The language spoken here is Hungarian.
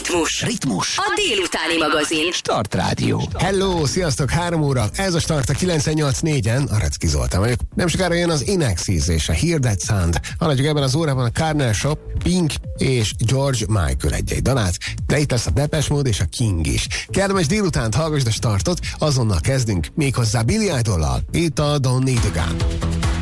Ritmus. A délutáni magazin. Start Rádió. Hello, sziasztok, 3 óra. Ez a Start a 98.4-en, a Recki Zoltán vagyok. Nem sokára jön az Inexis és a Hear That Sound. Haladjuk ebben az órában a Carnal Shop, Pink és George Michael egy dalát, de itt lesz a Depeche Mode és a King is. Kellemes délutánt, hallgassd a Startot, azonnal kezdünk, méghozzá Billy Idollal. Itt a Don't Need a Gun.